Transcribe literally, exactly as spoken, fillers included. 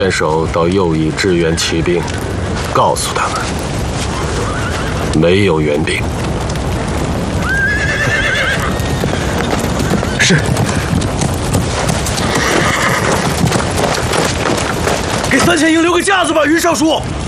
联手到右翼支援骑兵，告诉他们，没有援兵。 是。给三千营留个架子吧，云尚书。